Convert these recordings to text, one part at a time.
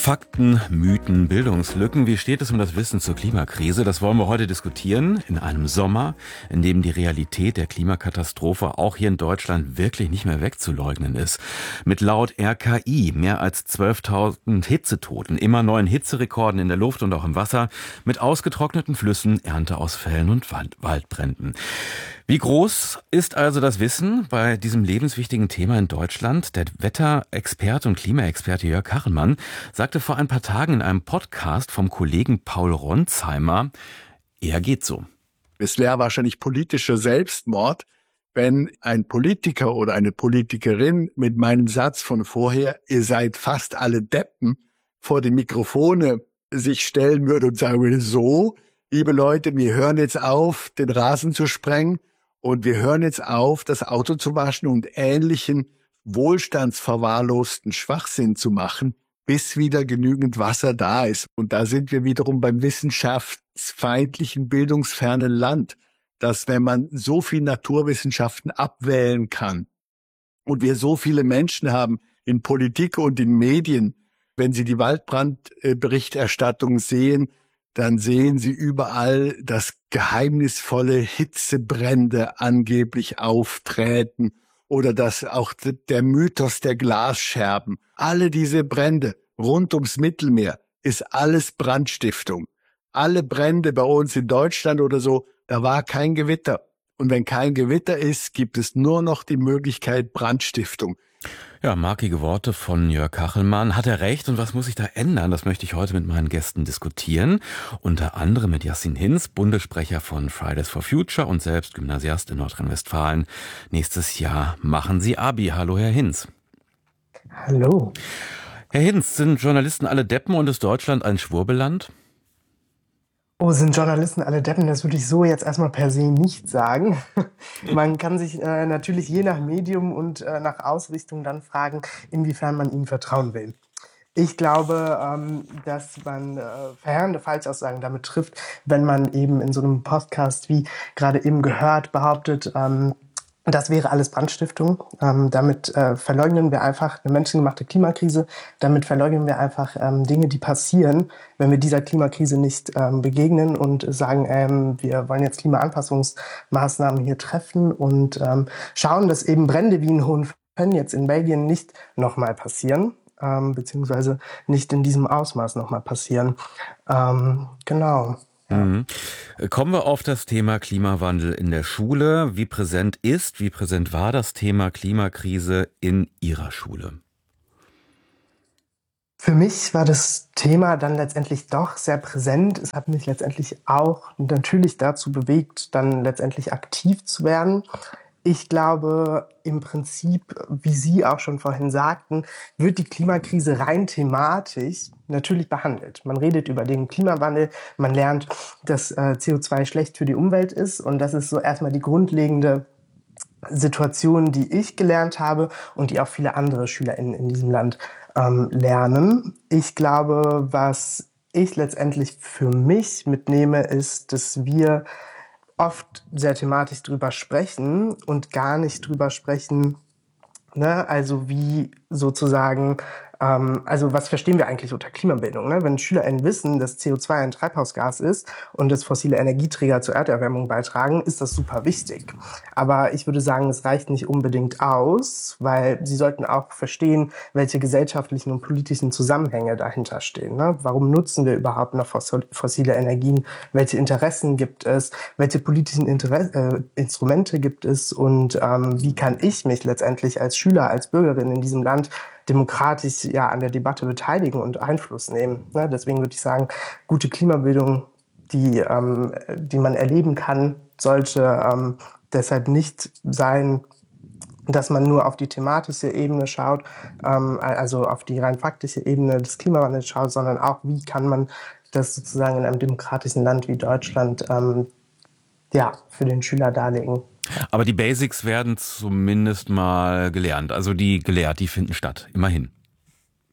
Fakten, Mythen, Bildungslücken. Wie steht es um das Wissen zur Klimakrise? Das wollen wir heute diskutieren in einem Sommer, in dem die Realität der Klimakatastrophe auch hier in Deutschland wirklich nicht mehr wegzuleugnen ist. Mit laut RKI mehr als 12.000 Hitzetoten, immer neuen Hitzerekorden in der Luft und auch im Wasser, mit ausgetrockneten Flüssen, Ernteausfällen und Waldbränden. Wie groß ist also das Wissen bei diesem lebenswichtigen Thema in Deutschland? Der Wetterexperte und Klimaexperte Jörg Kachelmann sagte vor ein paar Tagen in einem Podcast vom Kollegen Paul Ronsheimer, er geht so. Es wäre wahrscheinlich politischer Selbstmord, wenn ein Politiker oder eine Politikerin mit meinem Satz von vorher, ihr seid fast alle Deppen, vor die Mikrofone sich stellen würde und sagen würde, so, liebe Leute, wir hören jetzt auf, den Rasen zu sprengen und wir hören jetzt auf, das Auto zu waschen und ähnlichen wohlstandsverwahrlosten Schwachsinn zu machen, bis wieder genügend Wasser da ist. Und da sind wir wiederum beim wissenschaftsfeindlichen, bildungsfernen Land, dass wenn man so viel Naturwissenschaften abwählen kann und wir so viele Menschen haben in Politik und in Medien, wenn sie die Waldbrandberichterstattung sehen, dann sehen sie überall, dass geheimnisvolle Hitzebrände angeblich auftreten oder dass auch der Mythos der Glasscherben, alle diese Brände rund ums Mittelmeer, ist alles Brandstiftung. Alle Brände bei uns in Deutschland oder so, da war kein Gewitter. Und wenn kein Gewitter ist, gibt es nur noch die Möglichkeit Brandstiftung. Ja, markige Worte von Jörg Kachelmann. Hat er recht und was muss sich da ändern? Das möchte ich heute mit meinen Gästen diskutieren. Unter anderem mit Yassin Hinz, Bundessprecher von Fridays for Future und selbst Gymnasiast in Nordrhein-Westfalen. Nächstes Jahr machen Sie Abi. Hallo, Herr Hinz. Hallo. Herr Hinz, sind Journalisten alle Deppen und ist Deutschland ein Schwurbelland? Oh, sind Journalisten alle Deppen? Das würde ich so jetzt erstmal per se nicht sagen. Man kann sich natürlich je nach Medium und nach Ausrichtung dann fragen, inwiefern man ihnen vertrauen will. Ich glaube, dass man verheerende Falschaussagen damit trifft, wenn man eben in so einem Podcast, wie gerade eben gehört, behauptet, das wäre alles Brandstiftung. Damit verleugnen wir einfach eine menschengemachte Klimakrise. Damit verleugnen wir einfach Dinge, die passieren, wenn wir dieser Klimakrise nicht begegnen und sagen, wir wollen jetzt Klimaanpassungsmaßnahmen hier treffen und schauen, dass eben Brände wie in Hohenfönn jetzt in Belgien nicht nochmal passieren, beziehungsweise nicht in diesem Ausmaß nochmal passieren. Genau. Mhm. Kommen wir auf das Thema Klimawandel in der Schule. Wie präsent war das Thema Klimakrise in Ihrer Schule? Für mich war das Thema dann letztendlich doch sehr präsent. Es hat mich letztendlich auch natürlich dazu bewegt, dann letztendlich aktiv zu werden. Ich glaube, im Prinzip, wie Sie auch schon vorhin sagten, wird die Klimakrise rein thematisch natürlich behandelt. Man redet über den Klimawandel, man lernt, dass CO2 schlecht für die Umwelt ist und das ist so erstmal die grundlegende Situation, die ich gelernt habe und die auch viele andere SchülerInnen in diesem Land lernen. Ich glaube, was ich letztendlich für mich mitnehme, ist, dass wir oft sehr thematisch drüber sprechen und gar nicht drüber sprechen, ne? Also wie sozusagen, also was verstehen wir eigentlich unter Klimabildung? Ne? Wenn SchülerInnen wissen, dass CO2 ein Treibhausgas ist und dass fossile Energieträger zur Erderwärmung beitragen, ist das super wichtig. Aber ich würde sagen, es reicht nicht unbedingt aus, weil sie sollten auch verstehen, welche gesellschaftlichen und politischen Zusammenhänge dahinter stehen. Ne? Warum nutzen wir überhaupt noch fossile Energien? Welche Interessen gibt es? Welche politischen Instrumente gibt es? Und wie kann ich mich letztendlich als Schüler, als Bürgerin in diesem Land demokratisch an der Debatte beteiligen und Einfluss nehmen. Ne? Deswegen würde ich sagen, gute Klimabildung, die man erleben kann, sollte deshalb nicht sein, dass man nur auf die thematische Ebene schaut, also auf die rein faktische Ebene des Klimawandels schaut, sondern auch, wie kann man das sozusagen in einem demokratischen Land wie Deutschland für den Schüler darlegen. Aber die Basics werden zumindest mal gelernt. Also die finden statt, immerhin.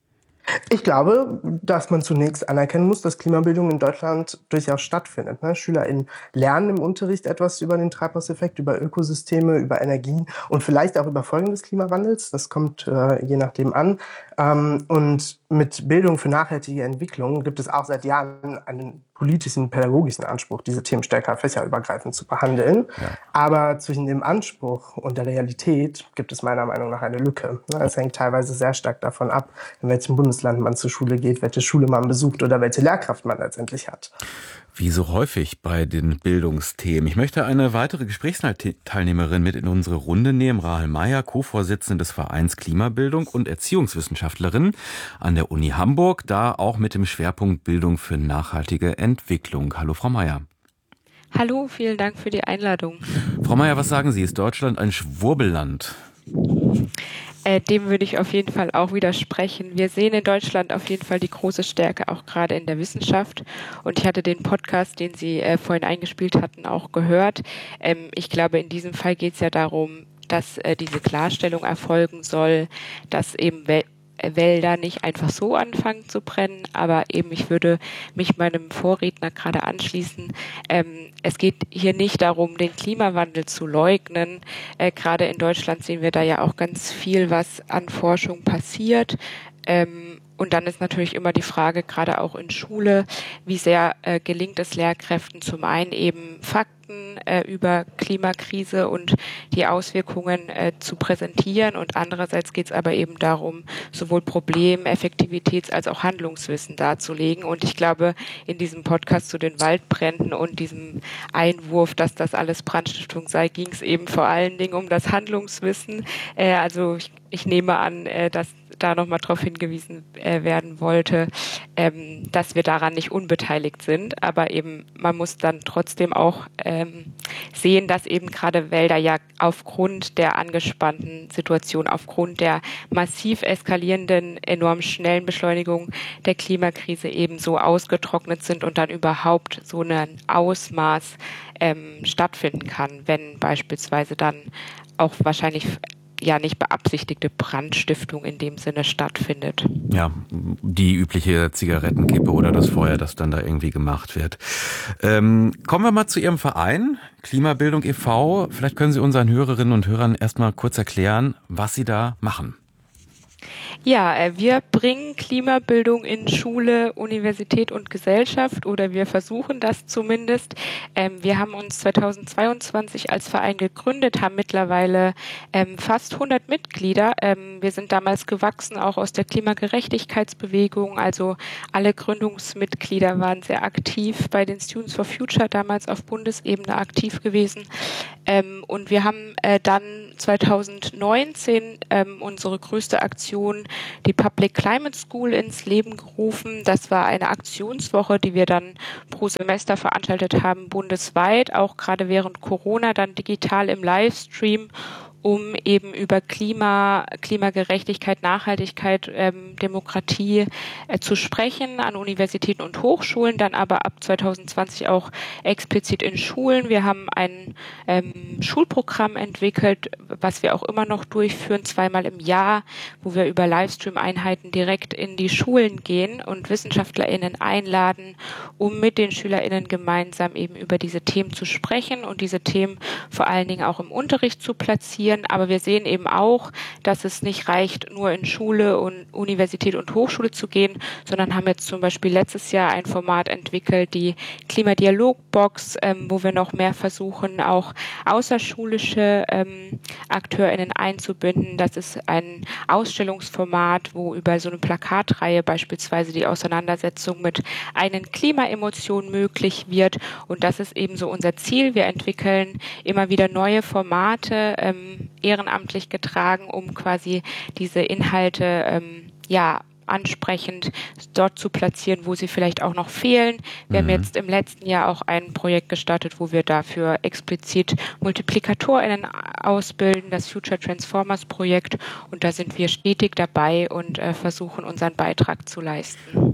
Ich glaube, dass man zunächst anerkennen muss, dass Klimabildung in Deutschland durchaus stattfindet. SchülerInnen lernen im Unterricht etwas über den Treibhauseffekt, über Ökosysteme, über Energie und vielleicht auch über Folgen des Klimawandels. Das kommt je nachdem an. Und mit Bildung für nachhaltige Entwicklung gibt es auch seit Jahren einen politischen, pädagogischen Anspruch, diese Themen stärker fächerübergreifend zu behandeln. Ja. Aber zwischen dem Anspruch und der Realität gibt es meiner Meinung nach eine Lücke. Es hängt teilweise sehr stark davon ab, in welchem Bundesland man zur Schule geht, welche Schule man besucht oder welche Lehrkraft man letztendlich hat. Wie so häufig bei den Bildungsthemen. Ich möchte eine weitere Gesprächsteilnehmerin mit in unsere Runde nehmen. Rahel Meyer, Co-Vorsitzende des Vereins Klimabildung und Erziehungswissenschaftlerin an der Uni Hamburg, da auch mit dem Schwerpunkt Bildung für nachhaltige Entwicklung. Hallo, Frau Meyer. Hallo, vielen Dank für die Einladung. Frau Meyer, was sagen Sie? Ist Deutschland ein Schwurbelland? Dem würde ich auf jeden Fall auch widersprechen. Wir sehen in Deutschland auf jeden Fall die große Stärke, auch gerade in der Wissenschaft. Und ich hatte den Podcast, den Sie vorhin eingespielt hatten, auch gehört. Ich glaube, in diesem Fall geht es ja darum, dass diese Klarstellung erfolgen soll, dass eben Wälder nicht einfach so anfangen zu brennen, aber eben ich würde mich meinem Vorredner gerade anschließen. Es geht hier nicht darum, den Klimawandel zu leugnen. Gerade in Deutschland sehen wir da ja auch ganz viel, was an Forschung passiert. Und dann ist natürlich immer die Frage, gerade auch in Schule, wie sehr gelingt es Lehrkräften zum einen eben Fakten über Klimakrise und die Auswirkungen zu präsentieren und andererseits geht es aber eben darum, sowohl Problem-, Effektivitäts- als auch Handlungswissen darzulegen und ich glaube, in diesem Podcast zu den Waldbränden und diesem Einwurf, dass das alles Brandstiftung sei, ging es eben vor allen Dingen um das Handlungswissen. Also ich nehme an, dass da nochmal darauf hingewiesen werden wollte, dass wir daran nicht unbeteiligt sind. Aber eben, man muss dann trotzdem auch sehen, dass eben gerade Wälder ja aufgrund der angespannten Situation, aufgrund der massiv eskalierenden, enorm schnellen Beschleunigung der Klimakrise eben so ausgetrocknet sind und dann überhaupt so ein Ausmaß stattfinden kann, wenn beispielsweise dann auch wahrscheinlich ja nicht beabsichtigte Brandstiftung in dem Sinne stattfindet. Ja, die übliche Zigarettenkippe oder das Feuer, das dann da irgendwie gemacht wird. Kommen wir mal zu Ihrem Verein, Klimabildung e.V. Vielleicht können Sie unseren Hörerinnen und Hörern erstmal kurz erklären, was Sie da machen. Ja, wir bringen Klimabildung in Schule, Universität und Gesellschaft oder wir versuchen das zumindest. Wir haben uns 2022 als Verein gegründet, haben mittlerweile fast 100 Mitglieder. Wir sind damals gewachsen, auch aus der Klimagerechtigkeitsbewegung. Also alle Gründungsmitglieder waren sehr aktiv bei den Students for Future, damals auf Bundesebene aktiv gewesen. Und wir haben dann 2019 unsere größte Aktion, die Public Climate School, ins Leben gerufen. Das war eine Aktionswoche, die wir dann pro Semester veranstaltet haben, bundesweit, auch gerade während Corona, dann digital im Livestream, um eben über Klimagerechtigkeit, Nachhaltigkeit, Demokratie zu sprechen an Universitäten und Hochschulen, dann aber ab 2020 auch explizit in Schulen. Wir haben ein Schulprogramm entwickelt, was wir auch immer noch durchführen, 2-mal im Jahr, wo wir über Livestream-Einheiten direkt in die Schulen gehen und WissenschaftlerInnen einladen, um mit den SchülerInnen gemeinsam eben über diese Themen zu sprechen und diese Themen vor allen Dingen auch im Unterricht zu platzieren. Aber wir sehen eben auch, dass es nicht reicht, nur in Schule und Universität und Hochschule zu gehen, sondern haben jetzt zum Beispiel letztes Jahr ein Format entwickelt, die Klimadialogbox, wo wir noch mehr versuchen, auch außerschulische AkteurInnen einzubinden. Das ist ein Ausstellungsformat, wo über so eine Plakatreihe beispielsweise die Auseinandersetzung mit eigenen Klimaemotionen möglich wird. Und das ist eben so unser Ziel. Wir entwickeln immer wieder neue Formate, ehrenamtlich getragen, um quasi diese Inhalte ansprechend dort zu platzieren, wo sie vielleicht auch noch fehlen. Wir haben jetzt im letzten Jahr auch ein Projekt gestartet, wo wir dafür explizit MultiplikatorInnen ausbilden, das Future Transformers Projekt. Und da sind wir stetig dabei und versuchen, unseren Beitrag zu leisten.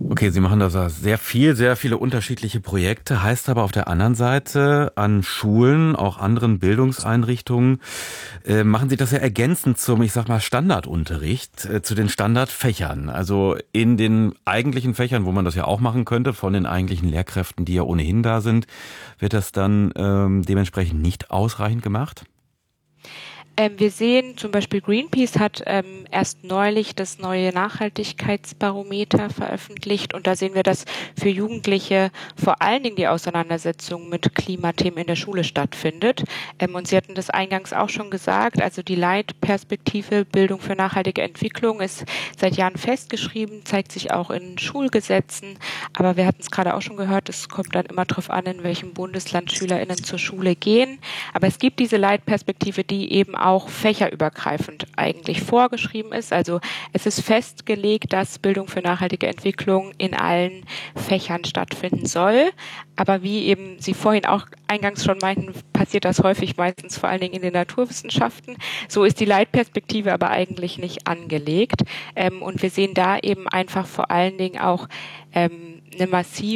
Okay, Sie machen da so sehr viele unterschiedliche Projekte, heißt aber auf der anderen Seite an Schulen, auch anderen Bildungseinrichtungen, machen Sie das ja ergänzend zum, ich sag mal, Standardunterricht, zu den Standardfächern. Also in den eigentlichen Fächern, wo man das ja auch machen könnte, von den eigentlichen Lehrkräften, die ja ohnehin da sind, wird das dann dementsprechend nicht ausreichend gemacht? Wir sehen zum Beispiel Greenpeace hat erst neulich das neue Nachhaltigkeitsbarometer veröffentlicht und da sehen wir, dass für Jugendliche vor allen Dingen die Auseinandersetzung mit Klimathemen in der Schule stattfindet. Und Sie hatten das eingangs auch schon gesagt, also die Leitperspektive Bildung für nachhaltige Entwicklung ist seit Jahren festgeschrieben, zeigt sich auch in Schulgesetzen, aber wir hatten es gerade auch schon gehört, es kommt dann immer darauf an, in welchem Bundesland SchülerInnen zur Schule gehen. Aber es gibt diese Leitperspektive, die eben auch fächerübergreifend eigentlich vorgeschrieben ist. Also es ist festgelegt, dass Bildung für nachhaltige Entwicklung in allen Fächern stattfinden soll. Aber wie eben Sie vorhin auch eingangs schon meinten, passiert das häufig meistens vor allen Dingen in den Naturwissenschaften. So ist die Leitperspektive aber eigentlich nicht angelegt. Und wir sehen da eben einfach vor allen Dingen auch ein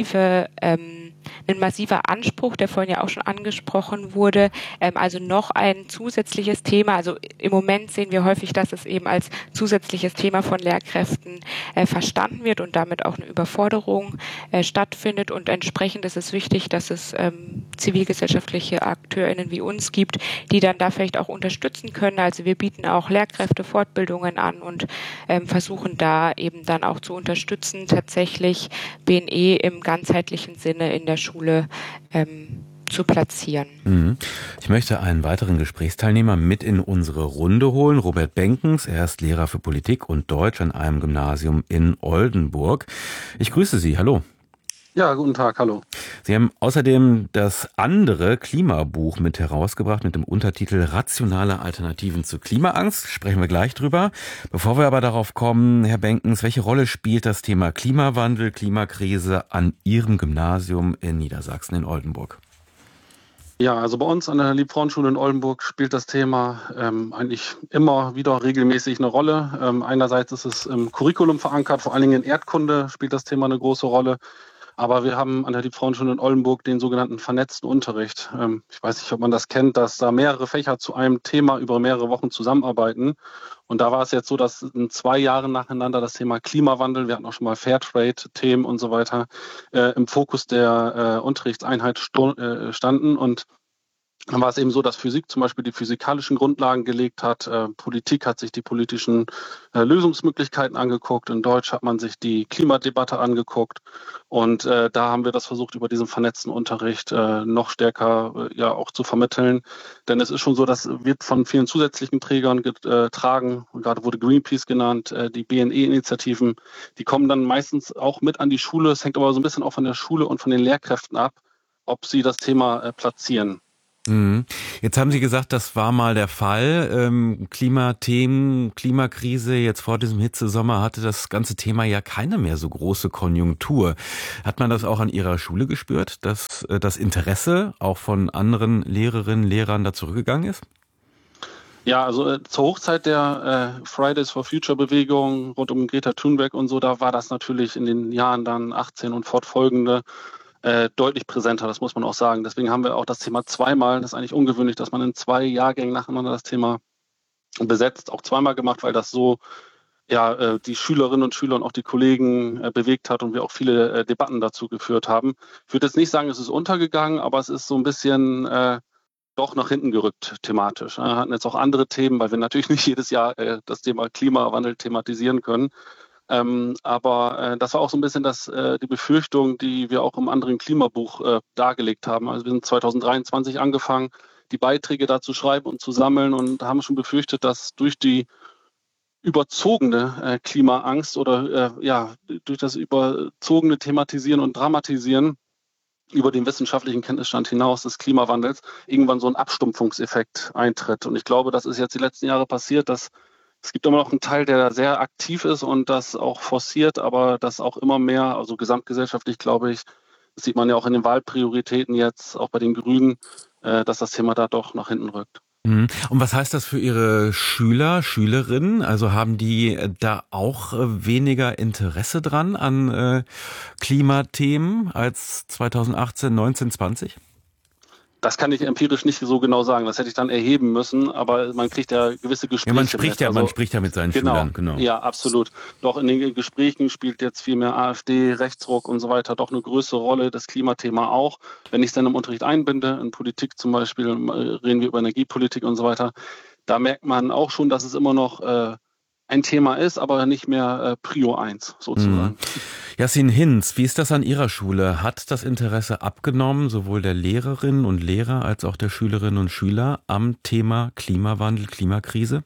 massiver Anspruch, der vorhin ja auch schon angesprochen wurde, also noch ein zusätzliches Thema. Also im Moment sehen wir häufig, dass es eben als zusätzliches Thema von Lehrkräften verstanden wird und damit auch eine Überforderung stattfindet. Und entsprechend ist es wichtig, dass es zivilgesellschaftliche AkteurInnen wie uns gibt, die dann da vielleicht auch unterstützen können. Also wir bieten auch Lehrkräftefortbildungen an und versuchen da eben dann auch zu unterstützen, tatsächlich BNE im ganzheitlichen Sinne in der Schule zu platzieren. Ich möchte einen weiteren Gesprächsteilnehmer mit in unsere Runde holen. Robert Benkens, er ist Lehrer für Politik und Deutsch an einem Gymnasium in Oldenburg. Ich grüße Sie, hallo. Ja, guten Tag, hallo. Sie haben außerdem das andere Klimabuch mit herausgebracht mit dem Untertitel Rationale Alternativen zur Klimaangst. Sprechen wir gleich drüber. Bevor wir aber darauf kommen, Herr Benkens, welche Rolle spielt das Thema Klimawandel, Klimakrise an Ihrem Gymnasium in Niedersachsen in Oldenburg? Ja, also bei uns an der Liebfrauenschule in Oldenburg spielt das Thema eigentlich immer wieder regelmäßig eine Rolle. Einerseits ist es im Curriculum verankert, vor allen Dingen in Erdkunde spielt das Thema eine große Rolle. Aber wir haben an der Liebfrauenschule in Oldenburg den sogenannten vernetzten Unterricht. Ich weiß nicht, ob man das kennt, dass da mehrere Fächer zu einem Thema über mehrere Wochen zusammenarbeiten. Und da war es jetzt so, dass in 2 Jahren nacheinander das Thema Klimawandel, wir hatten auch schon mal Fairtrade-Themen und so weiter, im Fokus der Unterrichtseinheit standen. Und dann war es eben so, dass Physik zum Beispiel die physikalischen Grundlagen gelegt hat. Politik hat sich die politischen Lösungsmöglichkeiten angeguckt. In Deutsch hat man sich die Klimadebatte angeguckt. Und da haben wir das versucht, über diesen vernetzten Unterricht noch stärker ja auch zu vermitteln. Denn es ist schon so, das wird von vielen zusätzlichen Trägern getragen. Und gerade wurde Greenpeace genannt, die BNE-Initiativen. Die kommen dann meistens auch mit an die Schule. Es hängt aber so ein bisschen auch von der Schule und von den Lehrkräften ab, ob sie das Thema platzieren. Jetzt haben Sie gesagt, das war mal der Fall. Klimathemen, Klimakrise, jetzt vor diesem Hitzesommer hatte das ganze Thema ja keine mehr so große Konjunktur. Hat man das auch an Ihrer Schule gespürt, dass das Interesse auch von anderen Lehrerinnen, Lehrern da zurückgegangen ist? Ja, also zur Hochzeit der Fridays for Future Bewegung rund um Greta Thunberg und so, da war das natürlich in den Jahren dann 18 und fortfolgende deutlich präsenter, das muss man auch sagen. Deswegen haben wir auch das Thema zweimal, das ist eigentlich ungewöhnlich, dass man in 2 Jahrgängen nacheinander das Thema besetzt, auch zweimal gemacht, weil das so ja die Schülerinnen und Schüler und auch die Kollegen bewegt hat und wir auch viele Debatten dazu geführt haben. Ich würde jetzt nicht sagen, es ist untergegangen, aber es ist so ein bisschen doch nach hinten gerückt thematisch. Wir hatten jetzt auch andere Themen, weil wir natürlich nicht jedes Jahr das Thema Klimawandel thematisieren können. Aber das war auch so ein bisschen die Befürchtung, die wir auch im anderen Klimabuch dargelegt haben. Also wir sind 2023 angefangen, die Beiträge da zu schreiben und zu sammeln und haben schon befürchtet, dass durch die überzogene Klimaangst oder durch das überzogene Thematisieren und Dramatisieren über den wissenschaftlichen Kenntnisstand hinaus des Klimawandels irgendwann so ein Abstumpfungseffekt eintritt. Und ich glaube, das ist jetzt die letzten Jahre passiert, dass es gibt immer noch einen Teil, der sehr aktiv ist und das auch forciert, aber das auch immer mehr, also gesamtgesellschaftlich glaube ich, das sieht man ja auch in den Wahlprioritäten jetzt, auch bei den Grünen, dass das Thema da doch nach hinten rückt. Mhm. Und was heißt das für Ihre Schüler, Schülerinnen? Also haben die da auch weniger Interesse dran an Klimathemen als 2018, 19, 20? Das kann ich empirisch nicht so genau sagen. Das hätte ich dann erheben müssen, aber man kriegt ja gewisse Ja, Gespräche mit. man spricht ja mit seinen Genau, Schülern, genau. ja, absolut. Doch in den Gesprächen spielt jetzt viel mehr AfD, Rechtsruck und so weiter doch eine größere Rolle, das Klimathema auch. Wenn ich es dann im Unterricht einbinde, in Politik zum Beispiel, reden wir über Energiepolitik und so weiter, da merkt man auch schon, dass es immer noch ein Thema ist, aber nicht mehr Prio 1 sozusagen. Yassin Hinz, wie ist das an Ihrer Schule? Hat das Interesse abgenommen, sowohl der Lehrerinnen und Lehrer als auch der Schülerinnen und Schüler am Thema Klimawandel, Klimakrise?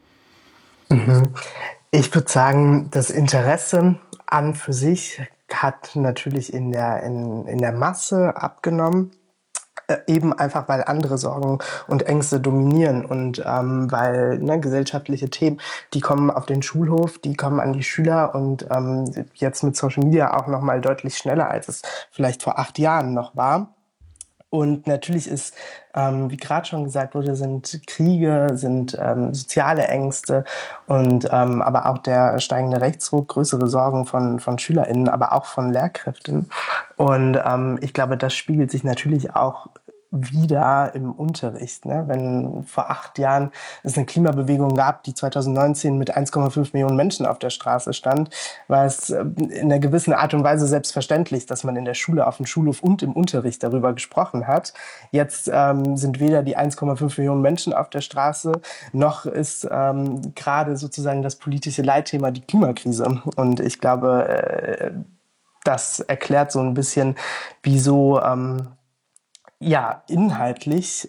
Ich würde sagen, das Interesse an für sich hat natürlich in der Masse abgenommen. Eben einfach, weil andere Sorgen und Ängste dominieren und weil gesellschaftliche Themen, die kommen auf den Schulhof, die kommen an die Schüler und jetzt mit Social Media auch nochmal deutlich schneller, als es vielleicht vor 8 Jahren noch war. Und natürlich ist, wie gerade schon gesagt wurde, sind Kriege, sind soziale Ängste und aber auch der steigende Rechtsruck, größere Sorgen von SchülerInnen, aber auch von Lehrkräften. Und ich glaube, das spiegelt sich natürlich auch wieder im Unterricht. Ne? Wenn vor 8 Jahren es eine Klimabewegung gab, die 2019 mit 1,5 Millionen Menschen auf der Straße stand, war es in einer gewissen Art und Weise selbstverständlich, dass man in der Schule, auf dem Schulhof und im Unterricht darüber gesprochen hat. Jetzt sind weder die 1,5 Millionen Menschen auf der Straße, noch ist gerade sozusagen das politische Leitthema die Klimakrise. Und ich glaube, das erklärt so ein bisschen, wieso inhaltlich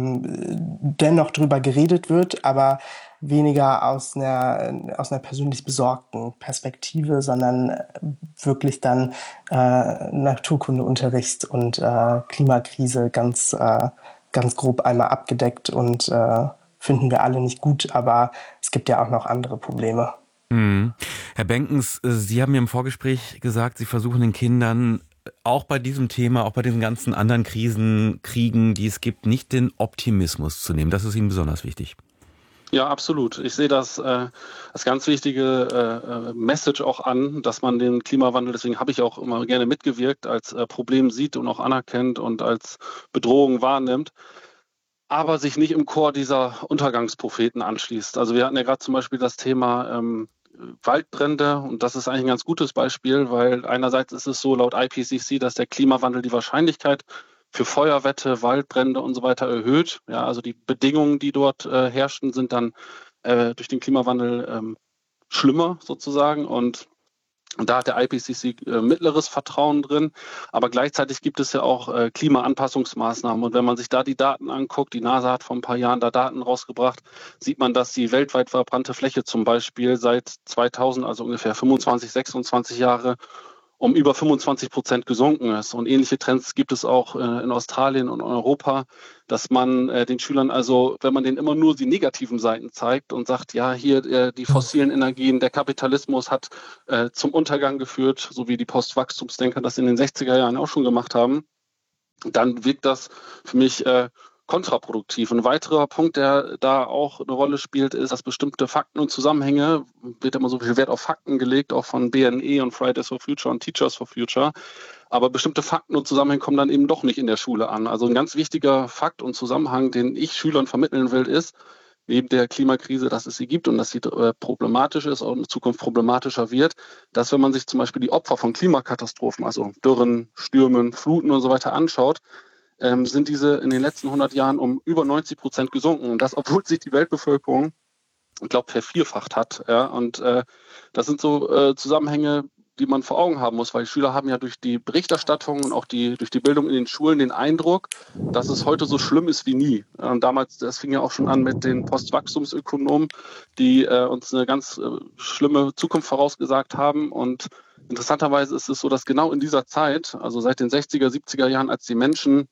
dennoch drüber geredet wird, aber weniger aus einer persönlich besorgten Perspektive, sondern wirklich dann Naturkundeunterricht und Klimakrise ganz grob einmal abgedeckt und finden wir alle nicht gut, aber es gibt ja auch noch andere Probleme. Herr Benkens, Sie haben mir im Vorgespräch gesagt, Sie versuchen den Kindern auch bei diesem Thema, auch bei den ganzen anderen Kriegen, die es gibt, nicht den Optimismus zu nehmen. Das ist Ihnen besonders wichtig. Ja, absolut. Ich sehe das als ganz wichtige Message auch an, dass man den Klimawandel, deswegen habe ich auch immer gerne mitgewirkt, als Problem sieht und auch anerkennt und als Bedrohung wahrnimmt, aber sich nicht im Chor dieser Untergangspropheten anschließt. Also wir hatten ja gerade zum Beispiel das Thema Waldbrände und das ist eigentlich ein ganz gutes Beispiel, weil einerseits ist es so laut IPCC, dass der Klimawandel die Wahrscheinlichkeit für Feuerwette, Waldbrände und so weiter erhöht. Ja, also die Bedingungen, die dort herrschen, sind dann durch den Klimawandel schlimmer sozusagen und da hat der IPCC mittleres Vertrauen drin, aber gleichzeitig gibt es ja auch Klimaanpassungsmaßnahmen. Und wenn man sich da die Daten anguckt, die NASA hat vor ein paar Jahren da Daten rausgebracht, sieht man, dass die weltweit verbrannte Fläche zum Beispiel seit 2000, also ungefähr 25, 26 Jahre, um über 25% gesunken ist. Und ähnliche Trends gibt es auch in Australien und Europa, dass man den Schülern also, wenn man denen immer nur die negativen Seiten zeigt und sagt, ja, hier die fossilen Energien, der Kapitalismus hat zum Untergang geführt, so wie die Postwachstumsdenker das in den 60er Jahren auch schon gemacht haben, dann wirkt das für mich kontraproduktiv. Ein weiterer Punkt, der da auch eine Rolle spielt, ist, dass bestimmte Fakten und Zusammenhänge, wird immer so viel Wert auf Fakten gelegt, auch von BNE und Fridays for Future und Teachers for Future, aber bestimmte Fakten und Zusammenhänge kommen dann eben doch nicht in der Schule an. Also ein ganz wichtiger Fakt und Zusammenhang, den ich Schülern vermitteln will, ist, neben der Klimakrise, dass es sie gibt und dass sie problematisch ist und in Zukunft problematischer wird, dass wenn man sich zum Beispiel die Opfer von Klimakatastrophen, also Dürren, Stürmen, Fluten und so weiter anschaut, sind diese in den letzten 100 Jahren um über 90% gesunken. Und das, obwohl sich die Weltbevölkerung, ich glaube, vervierfacht hat. Ja? Und das sind so Zusammenhänge, die man vor Augen haben muss, weil die Schüler haben ja durch die Berichterstattung und auch durch die Bildung in den Schulen den Eindruck, dass es heute so schlimm ist wie nie. Und damals, das fing ja auch schon an mit den Postwachstumsökonomen, die uns eine ganz schlimme Zukunft vorausgesagt haben. Und interessanterweise ist es so, dass genau in dieser Zeit, also seit den 60er, 70er Jahren, als die Menschen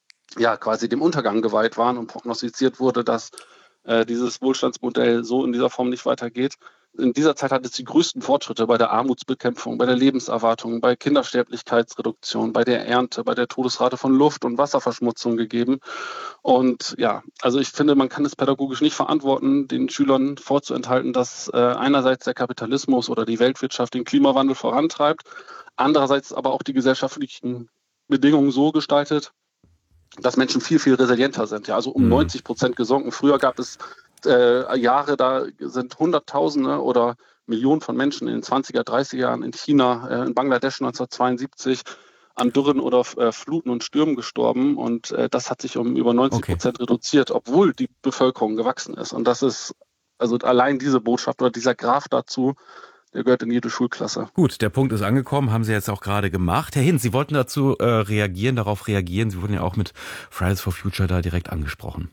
ja quasi dem Untergang geweiht waren und prognostiziert wurde, dass dieses Wohlstandsmodell so in dieser Form nicht weitergeht, in dieser Zeit hat es die größten Fortschritte bei der Armutsbekämpfung, bei der Lebenserwartung, bei Kindersterblichkeitsreduktion, bei der Ernte, bei der Todesrate von Luft- und Wasserverschmutzung gegeben. Und ja, also ich finde, man kann es pädagogisch nicht verantworten, den Schülern vorzuenthalten, dass einerseits der Kapitalismus oder die Weltwirtschaft den Klimawandel vorantreibt, andererseits aber auch die gesellschaftlichen Bedingungen so gestaltet, dass Menschen viel, viel resilienter sind. Ja, also um 90% gesunken. Früher gab es Jahre, da sind Hunderttausende oder Millionen von Menschen in den 20er, 30er Jahren in China, in Bangladesch 1972 an Dürren oder Fluten und Stürmen gestorben. Und das hat sich um über 90% reduziert, obwohl die Bevölkerung gewachsen ist. Und das ist, also allein diese Botschaft oder dieser Graph dazu, der gehört in jede Schulklasse. Gut, der Punkt ist angekommen, haben Sie jetzt auch gerade gemacht. Herr Hinz, Sie wollten dazu darauf reagieren. Sie wurden ja auch mit Fridays for Future da direkt angesprochen.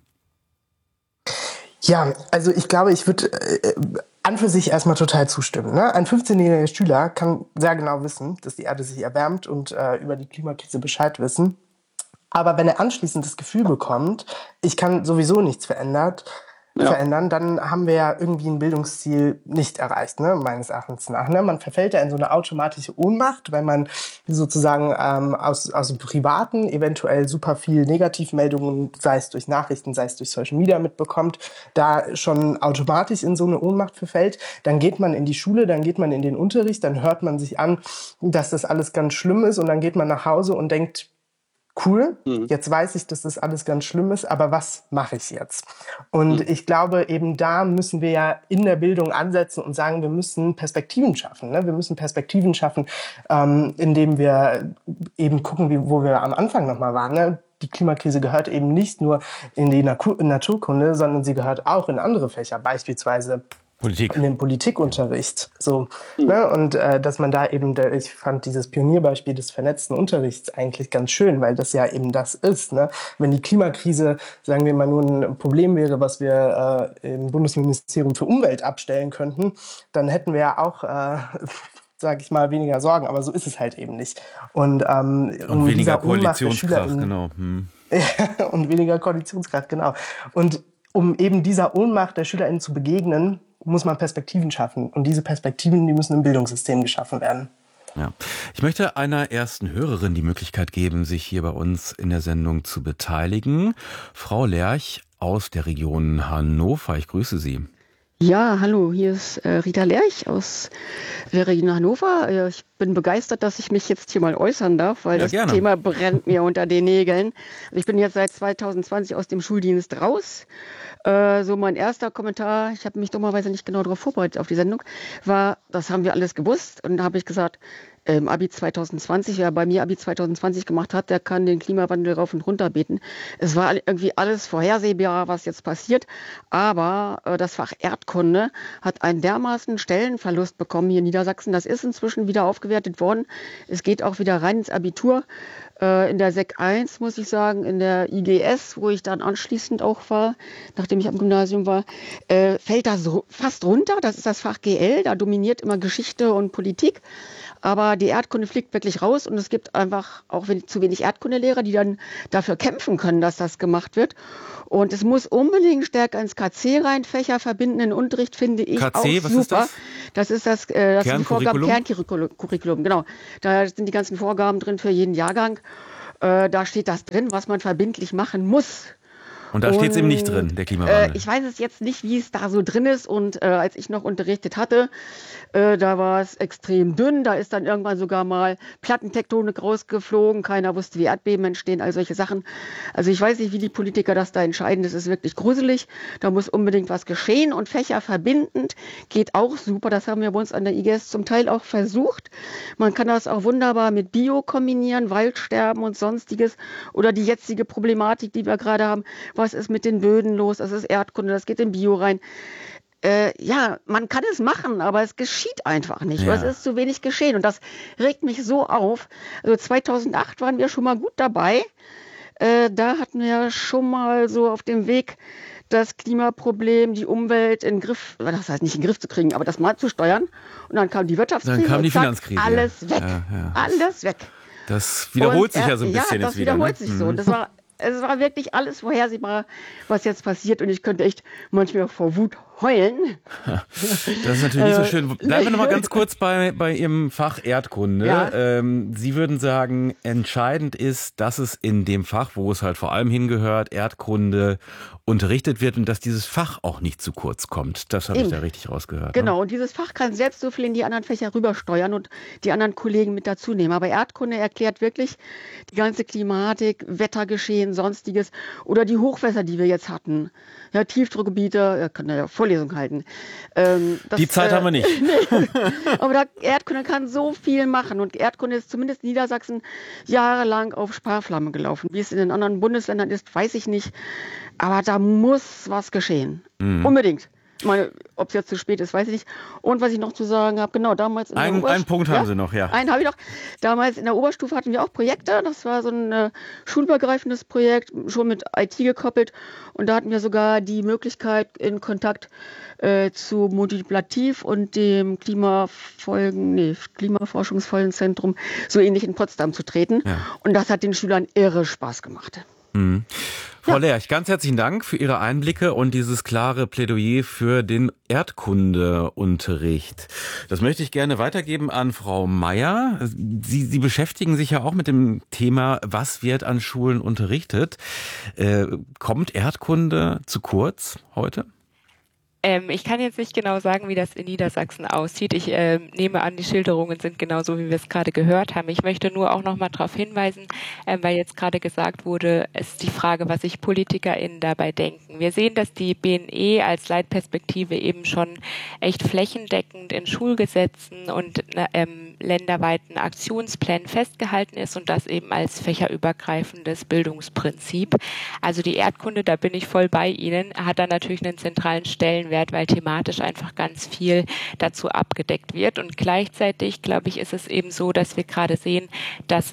Ja, also ich glaube, ich würde an für sich erstmal total zustimmen. Ne? Ein 15-jähriger Schüler kann sehr genau wissen, dass die Erde sich erwärmt und über die Klimakrise Bescheid wissen. Aber wenn er anschließend das Gefühl bekommt, ich kann sowieso nichts verändern, dann haben wir ja irgendwie ein Bildungsziel nicht erreicht, ne, meines Erachtens nach. Ne? Man verfällt ja in so eine automatische Ohnmacht, weil man sozusagen aus dem Privaten eventuell super viel Negativmeldungen, sei es durch Nachrichten, sei es durch Social Media mitbekommt, da schon automatisch in so eine Ohnmacht verfällt. Dann geht man in die Schule, dann geht man in den Unterricht, dann hört man sich an, dass das alles ganz schlimm ist und dann geht man nach Hause und denkt, cool, jetzt weiß ich, dass das alles ganz schlimm ist, aber was mache ich jetzt? Und ich glaube, eben da müssen wir ja in der Bildung ansetzen und sagen, wir müssen Perspektiven schaffen. Ne? Wir müssen Perspektiven schaffen, indem wir eben gucken, wo wir am Anfang nochmal waren. Ne? Die Klimakrise gehört eben nicht nur in die Naturkunde, sondern sie gehört auch in andere Fächer, beispielsweise Politik. In den Politikunterricht. So, ne? Und dass man da eben, ich fand dieses Pionierbeispiel des vernetzten Unterrichts eigentlich ganz schön, weil das ja eben das ist. Ne? Wenn die Klimakrise, sagen wir mal, nur ein Problem wäre, was wir im Bundesministerium für Umwelt abstellen könnten, dann hätten wir ja auch sage ich mal, weniger Sorgen, aber so ist es halt eben nicht. Und weniger Koalitionskraft, genau. Und weniger Koalitionskraft, genau. Und um eben dieser Ohnmacht der SchülerInnen zu begegnen, muss man Perspektiven schaffen. Und diese Perspektiven, die müssen im Bildungssystem geschaffen werden. Ja. Ich möchte einer ersten Hörerin die Möglichkeit geben, sich hier bei uns in der Sendung zu beteiligen. Frau Lerch aus der Region Hannover, ich grüße Sie. Ja, hallo, hier ist Rita Lerch aus der Region Hannover. Ich bin begeistert, dass ich mich jetzt hier mal äußern darf, weil das Thema brennt mir unter den Nägeln. Ich bin jetzt seit 2020 aus dem Schuldienst raus. So mein erster Kommentar, ich habe mich dummerweise nicht genau darauf vorbereitet auf die Sendung, war, das haben wir alles gewusst. Und da habe ich gesagt, Abi 2020, wer bei mir Abi 2020 gemacht hat, der kann den Klimawandel rauf und runter beten. Es war irgendwie alles vorhersehbar, was jetzt passiert. Aber das Fach Erdkunde hat einen dermaßen Stellenverlust bekommen hier in Niedersachsen. Das ist inzwischen wieder aufgewertet worden. Es geht auch wieder rein ins Abitur. In der Sek 1, muss ich sagen, in der IGS, wo ich dann anschließend auch war, nachdem ich am Gymnasium war, fällt da so fast runter. Das ist das Fach GL, da dominiert immer Geschichte und Politik. Aber die Erdkunde fliegt wirklich raus und es gibt einfach auch zu wenig Erdkundelehrer, die dann dafür kämpfen können, dass das gemacht wird. Und es muss unbedingt stärker ins KC rein, Fächer verbindenden Unterricht finde ich KC, auch super. was ist das? Das ist das Kerncurriculum, genau. Da sind die ganzen Vorgaben drin für jeden Jahrgang. Da steht das drin, was man verbindlich machen muss. Und da steht es eben nicht drin, der Klimawandel. Ich weiß es jetzt nicht, wie es da so drin ist. Und als ich noch unterrichtet hatte, da war es extrem dünn. Da ist dann irgendwann sogar mal Plattentektonik rausgeflogen. Keiner wusste, wie Erdbeben entstehen, all solche Sachen. Also ich weiß nicht, wie die Politiker das da entscheiden. Das ist wirklich gruselig. Da muss unbedingt was geschehen. Und Fächer verbindend geht auch super. Das haben wir bei uns an der IGS zum Teil auch versucht. Man kann das auch wunderbar mit Bio kombinieren, Waldsterben und Sonstiges. Oder die jetzige Problematik, die wir gerade haben. Was ist mit den Böden los? Das ist Erdkunde, das geht in Bio rein. Ja, man kann es machen, aber es geschieht einfach nicht. Ja. Es ist zu wenig geschehen und das regt mich so auf. Also 2008 waren wir schon mal gut dabei. Da hatten wir schon mal so auf dem Weg das Klimaproblem, die Umwelt in den Griff, das heißt nicht in den Griff zu kriegen, aber das mal zu steuern. Und dann kam die Wirtschaftskrise. Dann kam die Finanzkrise. Alles weg. Ja. Alles weg. Das wiederholt sich ja so ein bisschen jetzt wieder. Ja, das wiederholt sich so. Und es war wirklich alles vorhersehbar, was jetzt passiert. Und ich könnte echt manchmal vor Wut heulen. Das ist natürlich nicht so schön. Bleiben wir noch mal ganz kurz bei Ihrem Fach Erdkunde. Ja. Sie würden sagen, entscheidend ist, dass es in dem Fach, wo es halt vor allem hingehört, Erdkunde, unterrichtet wird und dass dieses Fach auch nicht zu kurz kommt. Das habe ich da richtig rausgehört. Genau, ne? und dieses Fach kann selbst so viel in die anderen Fächer rübersteuern und die anderen Kollegen mit dazu nehmen. Aber Erdkunde erklärt wirklich die ganze Klimatik, Wettergeschehen, Sonstiges oder die Hochwässer, die wir jetzt hatten. Ja, Tiefdruckgebiete, kann ja Vorlesung halten. Die Zeit haben wir nicht. Nee. Aber Erdkunde kann so viel machen und Erdkunde ist zumindest in Niedersachsen jahrelang auf Sparflamme gelaufen. Wie es in den anderen Bundesländern ist, weiß ich nicht. Aber da muss was geschehen. Unbedingt. Ich meine, ob es jetzt zu spät ist, weiß ich nicht. Und was ich noch zu sagen habe, genau, damals in der Einen Punkt haben Sie noch, ja. Einen habe ich noch. Damals in der Oberstufe hatten wir auch Projekte. Das war so ein schulübergreifendes Projekt, schon mit IT gekoppelt. Und da hatten wir sogar die Möglichkeit, in Kontakt zu Multiplativ und dem Klimaforschungsvollenzentrum so ähnlich in Potsdam zu treten. Ja. Und das hat den Schülern irre Spaß gemacht. Frau Lerch, ganz herzlichen Dank für Ihre Einblicke und dieses klare Plädoyer für den Erdkundeunterricht. Das möchte ich gerne weitergeben an Frau Meier. Sie beschäftigen sich ja auch mit dem Thema, was wird an Schulen unterrichtet. Kommt Erdkunde zu kurz heute? Ich kann jetzt nicht genau sagen, wie das in Niedersachsen aussieht. Ich nehme an, die Schilderungen sind genauso, wie wir es gerade gehört haben. Ich möchte nur auch noch mal darauf hinweisen, weil jetzt gerade gesagt wurde, ist die Frage, was sich PolitikerInnen dabei denken. Wir sehen, dass die BNE als Leitperspektive eben schon echt flächendeckend in Schulgesetzen und länderweiten Aktionsplänen festgehalten ist und das eben als fächerübergreifendes Bildungsprinzip. Also die Erdkunde, da bin ich voll bei Ihnen, hat da natürlich einen zentralen Stellenwert, weil thematisch einfach ganz viel dazu abgedeckt wird. Und gleichzeitig, glaube ich, ist es eben so, dass wir gerade sehen, dass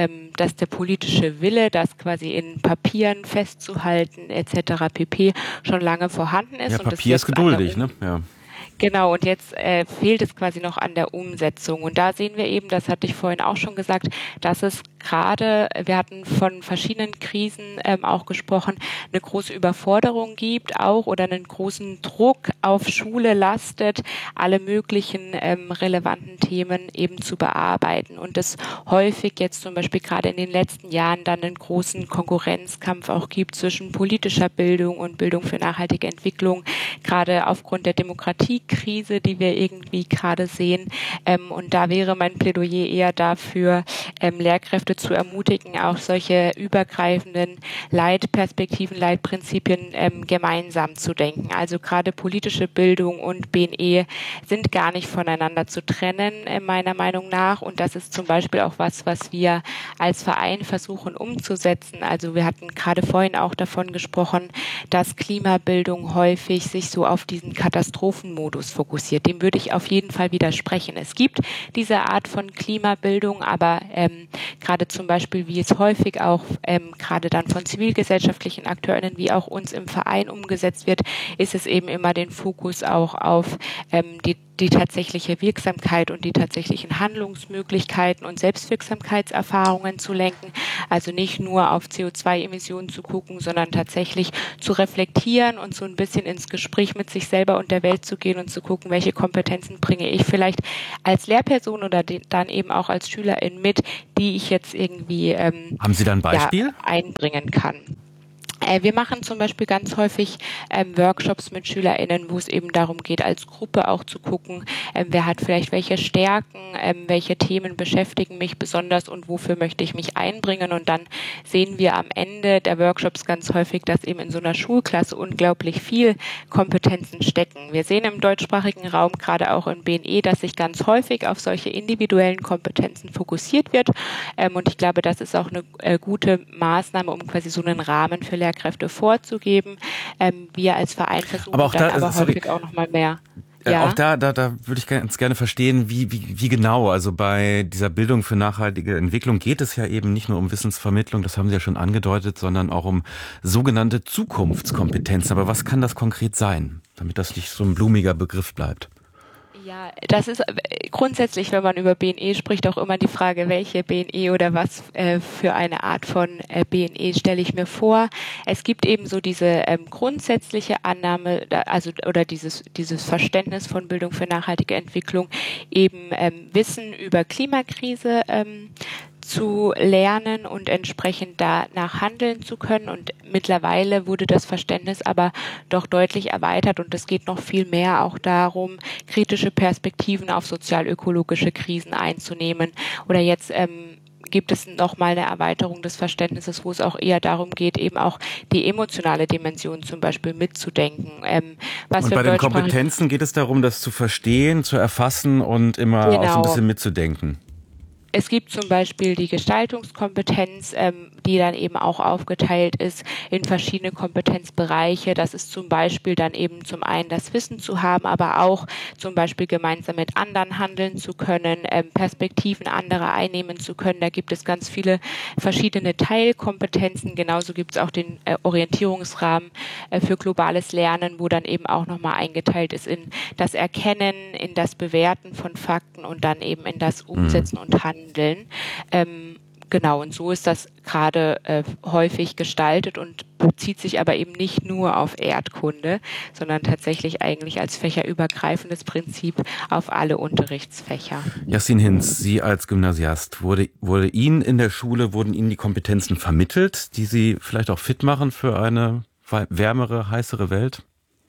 der politische Wille, das quasi in Papieren festzuhalten etc. pp. Schon lange vorhanden ist. Ja, und Papier ist geduldig, ne? Ja. Genau, und jetzt fehlt es quasi noch an der Umsetzung. Und da sehen wir eben, das hatte ich vorhin auch schon gesagt, dass es gerade, wir hatten von verschiedenen Krisen auch gesprochen, eine große Überforderung gibt auch oder einen großen Druck auf Schule lastet, alle möglichen relevanten Themen eben zu bearbeiten. Und es häufig jetzt zum Beispiel gerade in den letzten Jahren dann einen großen Konkurrenzkampf auch gibt zwischen politischer Bildung und Bildung für nachhaltige Entwicklung, gerade aufgrund der Demokratiekrise, die wir irgendwie gerade sehen. Und da wäre mein Plädoyer eher dafür, Lehrkräfte zu ermutigen, auch solche übergreifenden Leitperspektiven, Leitprinzipien gemeinsam zu denken. Also gerade politische Bildung und BNE sind gar nicht voneinander zu trennen, meiner Meinung nach. Und das ist zum Beispiel auch was wir als Verein versuchen umzusetzen. Also wir hatten gerade vorhin auch davon gesprochen, dass Klimabildung häufig sich so auf diesen Katastrophenmodus fokussiert. Dem würde ich auf jeden Fall widersprechen. Es gibt diese Art von Klimabildung, aber gerade zum Beispiel, wie es häufig auch gerade dann von zivilgesellschaftlichen AkteurInnen wie auch uns im Verein umgesetzt wird, ist es eben immer den Fokus auch auf die tatsächliche Wirksamkeit und die tatsächlichen Handlungsmöglichkeiten und Selbstwirksamkeitserfahrungen zu lenken. Also nicht nur auf CO2-Emissionen zu gucken, sondern tatsächlich zu reflektieren und so ein bisschen ins Gespräch mit sich selber und der Welt zu gehen und zu gucken, welche Kompetenzen bringe ich vielleicht als Lehrperson oder dann eben auch als Schülerin mit, die ich jetzt irgendwie haben Sie da ein Beispiel? Einbringen kann. Wir machen zum Beispiel ganz häufig Workshops mit SchülerInnen, wo es eben darum geht, als Gruppe auch zu gucken, wer hat vielleicht welche Stärken, welche Themen beschäftigen mich besonders und wofür möchte ich mich einbringen. Und dann sehen wir am Ende der Workshops ganz häufig, dass eben in so einer Schulklasse unglaublich viel Kompetenzen stecken. Wir sehen im deutschsprachigen Raum, gerade auch in BNE, dass sich ganz häufig auf solche individuellen Kompetenzen fokussiert wird. Und ich glaube, das ist auch eine gute Maßnahme, um quasi so einen Rahmen für Lehrkräfte vorzugeben. Wir als Verein versuchen häufig auch noch mal mehr. Ja. Auch da würde ich ganz gerne verstehen, wie genau, also bei dieser Bildung für nachhaltige Entwicklung geht es ja eben nicht nur um Wissensvermittlung, das haben Sie ja schon angedeutet, sondern auch um sogenannte Zukunftskompetenzen. Aber was kann das konkret sein, damit das nicht so ein blumiger Begriff bleibt? Ja, das ist grundsätzlich, wenn man über BNE spricht, auch immer die Frage, welche BNE oder was für eine Art von BNE stelle ich mir vor. Es gibt eben so diese grundsätzliche Annahme, oder dieses Verständnis von Bildung für nachhaltige Entwicklung, eben Wissen über Klimakrise zu lernen und entsprechend danach handeln zu können. Und mittlerweile wurde das Verständnis aber doch deutlich erweitert und es geht noch viel mehr auch darum, kritische Perspektiven auf sozial-ökologische Krisen einzunehmen. Oder jetzt gibt es nochmal eine Erweiterung des Verständnisses, wo es auch eher darum geht, eben auch die emotionale Dimension zum Beispiel mitzudenken. Und bei den Kompetenzen geht es darum, das zu verstehen, zu erfassen und immer auch so ein bisschen mitzudenken. Es gibt zum Beispiel die Gestaltungskompetenz, die dann eben auch aufgeteilt ist in verschiedene Kompetenzbereiche. Das ist zum Beispiel dann eben zum einen das Wissen zu haben, aber auch zum Beispiel gemeinsam mit anderen handeln zu können, Perspektiven anderer einnehmen zu können. Da gibt es ganz viele verschiedene Teilkompetenzen. Genauso gibt es auch den Orientierungsrahmen für globales Lernen, wo dann eben auch nochmal eingeteilt ist in das Erkennen, in das Bewerten von Fakten und dann eben in das Umsetzen und Handeln. Genau, und so ist das gerade häufig gestaltet und bezieht sich aber eben nicht nur auf Erdkunde, sondern tatsächlich eigentlich als fächerübergreifendes Prinzip auf alle Unterrichtsfächer. Yassin Hinz, Sie als Gymnasiast, wurden Ihnen die Kompetenzen vermittelt, die Sie vielleicht auch fit machen für eine wärmere, heißere Welt?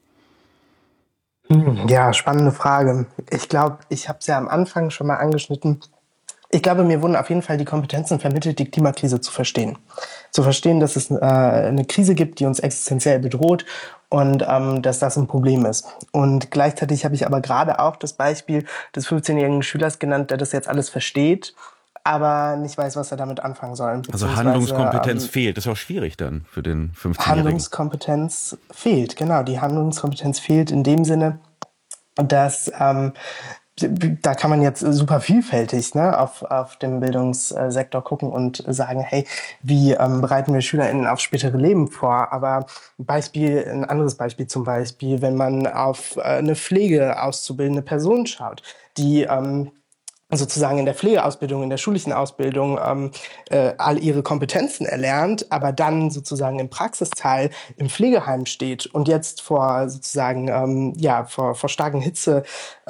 Ja, spannende Frage. Ich glaube, ich habe es ja am Anfang schon mal angeschnitten. Ich glaube, mir wurden auf jeden Fall die Kompetenzen vermittelt, die Klimakrise zu verstehen. Zu verstehen, dass es eine Krise gibt, die uns existenziell bedroht und dass das ein Problem ist. Und gleichzeitig habe ich aber gerade auch das Beispiel des 15-jährigen Schülers genannt, der das jetzt alles versteht, aber nicht weiß, was er damit anfangen soll. Also Handlungskompetenz fehlt. Das ist auch schwierig dann für den 15-Jährigen. Handlungskompetenz fehlt, genau. Die Handlungskompetenz fehlt in dem Sinne, dass da kann man jetzt super vielfältig auf dem Bildungssektor gucken und sagen, hey, wie bereiten wir SchülerInnen aufs spätere Leben vor? Aber ein anderes Beispiel zum Beispiel, wenn man auf eine Pflege auszubildende Person schaut, die sozusagen in der Pflegeausbildung, in der schulischen Ausbildung all ihre Kompetenzen erlernt, aber dann sozusagen im Praxisteil im Pflegeheim steht und jetzt vor sozusagen vor starken Hitze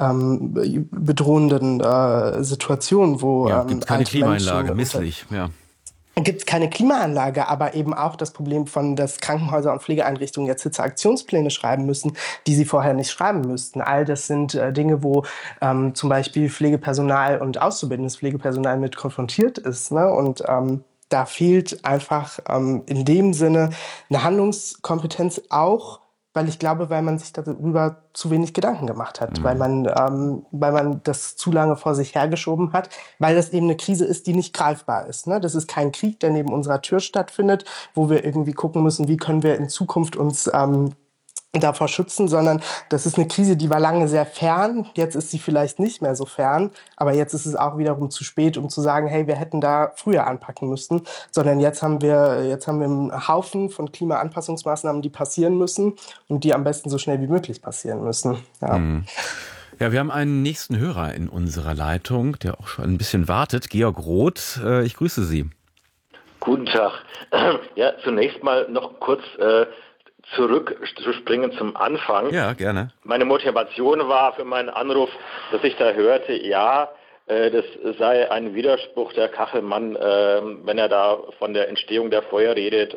bedrohenden Situationen, wo gibt keine Klimaanlage, misslich, ja. Gibt es keine Klimaanlage, aber eben auch das Problem von, dass Krankenhäuser und Pflegeeinrichtungen jetzt Hitzeaktionspläne schreiben müssen, die sie vorher nicht schreiben müssten. All das sind Dinge, wo zum Beispiel Pflegepersonal und auszubildendes Pflegepersonal mit konfrontiert ist. Ne? Und da fehlt einfach in dem Sinne eine Handlungskompetenz auch, weil ich glaube, weil man sich darüber zu wenig Gedanken gemacht hat, weil man das zu lange vor sich hergeschoben hat, weil das eben eine Krise ist, die nicht greifbar ist. Ne? Das ist kein Krieg, der neben unserer Tür stattfindet, wo wir irgendwie gucken müssen, wie können wir in Zukunft uns davor schützen, sondern das ist eine Krise, die war lange sehr fern. Jetzt ist sie vielleicht nicht mehr so fern, aber jetzt ist es auch wiederum zu spät, um zu sagen, hey, wir hätten da früher anpacken müssen, sondern jetzt haben wir einen Haufen von Klimaanpassungsmaßnahmen, die passieren müssen und die am besten so schnell wie möglich passieren müssen. Ja. Ja, wir haben einen nächsten Hörer in unserer Leitung, der auch schon ein bisschen wartet. Georg Roth, ich grüße Sie. Guten Tag. Ja, zunächst mal noch kurz zurückzuspringen zum Anfang. Ja, gerne. Meine Motivation war für meinen Anruf, dass ich da hörte, das sei ein Widerspruch der Kachelmann, wenn er da von der Entstehung der Feuer redet